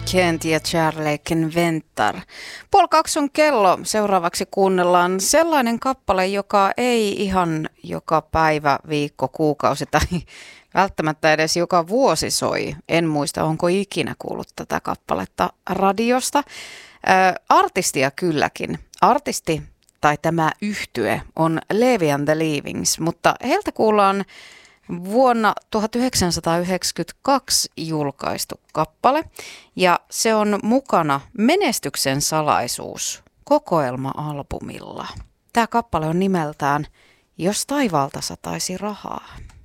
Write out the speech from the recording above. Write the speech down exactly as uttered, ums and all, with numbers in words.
Kent ja Kärleken väntar. Puoli kaksi on kello. Seuraavaksi kuunnellaan sellainen kappale, joka ei ihan joka päivä, viikko, kuukausi tai välttämättä edes joka vuosi soi. En muista, onko ikinä kuullut tätä kappaletta radiosta. Ä, artistia kylläkin. Artisti tai tämä yhtye on Levi and the Leavings, mutta heiltä kuullaan vuonna tuhatyhdeksänsataayhdeksänkymmentäkaksi julkaistu kappale ja se on mukana Menestyksen salaisuus -kokoelma-albumilla. Tämä kappale on nimeltään Jos taivaalta sataisi rahaa.